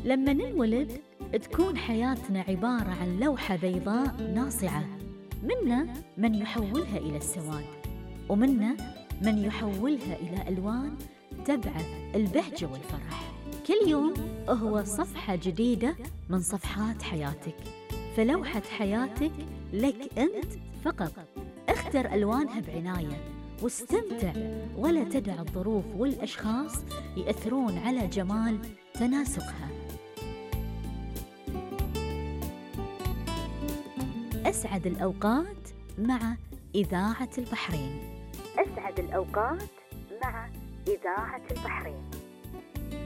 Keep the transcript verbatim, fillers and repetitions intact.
لما ننولد تكون حياتنا عبارة عن لوحة بيضاء ناصعة، منا من يحولها إلى السواد، ومنا من يحولها إلى ألوان تبعث البهجة والفرح. كل يوم هو صفحة جديدة من صفحات حياتك، فلوحة حياتك لك أنت فقط. اختر ألوانها بعناية واستمتع، ولا تدع الظروف والأشخاص يأثرون على جمال تناسقها. أسعد الأوقات مع إذاعة البحرين. أسعد الأوقات مع إذاعة البحرين.